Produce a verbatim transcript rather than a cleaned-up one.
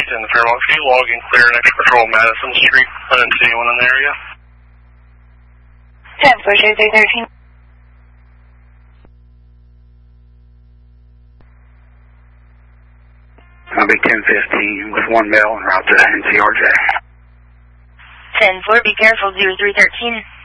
in the Fairmont. Can you log in clear next patrol Madison Street? I didn't see anyone in the area. ten four zero three thirteen. I'll be ten fifteen with one male en route to N C R J. ten four, be careful, zero three thirteen.